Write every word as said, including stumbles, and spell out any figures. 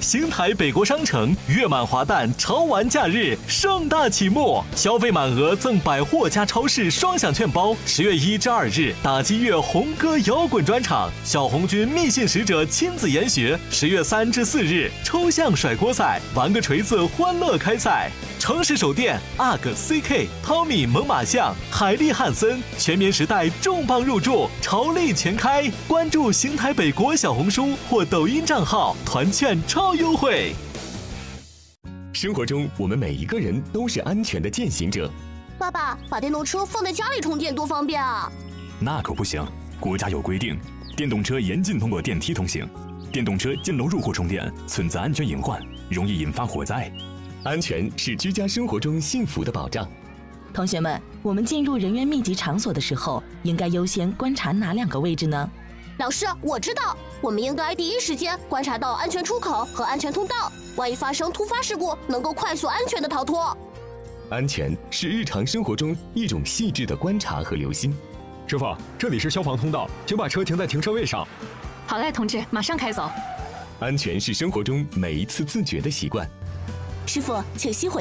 邢台北国商城月满华诞潮玩假日盛大启幕，消费满额赠百货加超市双享券包。十月一至二日，打击乐红歌摇滚专场，小红军密信使者亲子研学。十月三至四日，抽象甩锅赛，玩个锤子欢乐开赛。城市手电 U G C K、汤米猛犸象、海利汉森、全棉时代重磅入驻，潮力全开。关注邢台北国小红书或抖音账号，团券超优惠。 生活中，我们每一个人都是安全的践行者。 爸爸，把电动车放在家里充电多方便啊！ 那可不行，国家有规定，电动车严禁通过电梯通行，电动车进楼入户充电存在安全隐患，容易引发火灾。 安全是居家生活中幸福的保障。 同学们，我们进入人员密集场所的时候，应该优先观察哪两个位置呢？ 老师，我知道，我们应该第一时间观察到安全出口和安全通道，万一发生突发事故，能够快速安全的逃脱。 安全是日常生活中一种细致的观察和留心。 师傅，这里是消防通道，请把车停在停车位上。 好嘞，同志，马上开走。 安全是生活中每一次自觉的习惯。 师傅，请熄火。